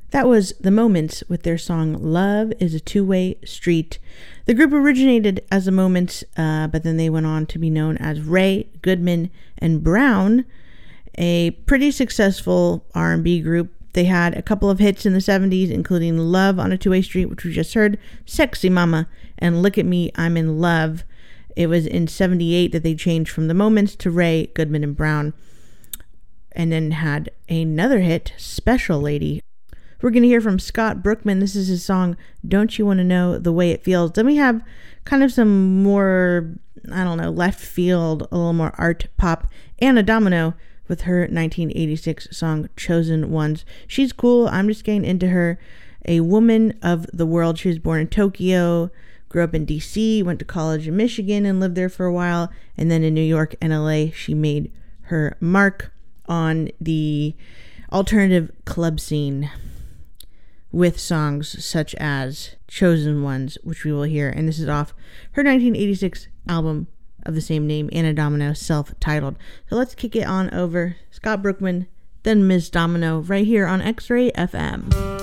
That was The Moments with their song Love is a Two-Way Street. The group originated as The Moments, but then they went on to be known as Ray, Goodman, and Brown, a pretty successful R&B group. They had a couple of hits in the 70s, including Love on a Two-Way Street, which we just heard, Sexy Mama, and Look at Me, I'm in Love. It was in 78 that they changed from The Moments to Ray, Goodman, and Brown, and then had another hit, Special Lady. We're going to hear from Scott Brookman. This is his song, Don't You Want to Know the Way It Feels. Then we have kind of some more, left field, a little more art pop. Anna Domino with her 1986 song, Chosen Ones. She's cool. I'm just getting into her. A woman of the world. She was born in Tokyo, grew up in D.C., went to college in Michigan and lived there for a while. And then in New York and L.A., she made her mark on the alternative club scene with songs such as Chosen Ones, which we will hear. And this is off her 1986 album of the same name, Anna Domino, self-titled. So let's kick it on over. Scott Brookman, then Ms. Domino, right here on X-Ray FM.